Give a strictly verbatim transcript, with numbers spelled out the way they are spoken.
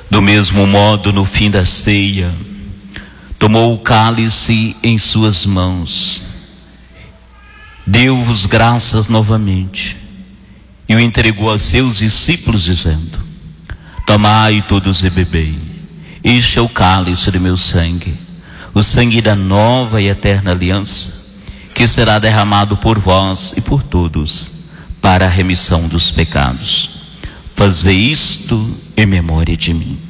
Do mesmo modo, no fim da ceia, tomou o cálice em suas mãos, deu-vos graças novamente e o entregou a seus discípulos, dizendo: tomai todos e bebei, este é o cálice do meu sangue, o sangue da nova e eterna aliança, que será derramado por vós e por todos para a remissão dos pecados. Fazei isto em memória de mim.